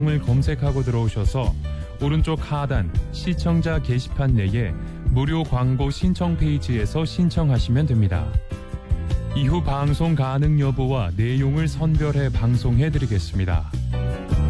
을 검색하고 들어오셔서 오른쪽 하단 시청자 게시판 내에 무료 광고 신청 페이지에서 신청하시면 됩니다. 이후 방송 가능 여부와 내용을 선별해 방송해 드리겠습니다.